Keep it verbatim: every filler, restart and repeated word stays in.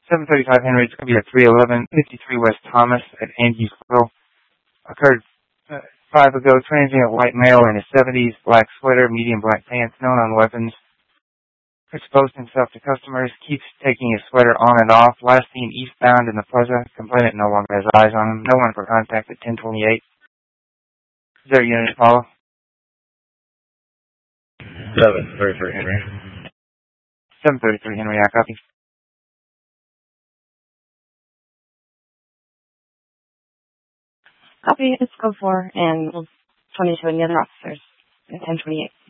seven thirty-five Henry, it's going to be at three eleven fifty-three West Thomas at Andrews Grill. Occurred uh, five ago, transient white male in his seventies, black sweater, medium black pants, known on weapons. Exposed himself to customers, keeps taking his sweater on and off. Last seen eastbound in the plaza. Complainant no longer has eyes on him. No one for contact at ten twenty-eight. Is there a unit to follow? seven thirty-three Henry. seven thirty-three Henry, I copy. Copy, it's code four, and we'll twenty-two and the other officers at ten twenty-eight.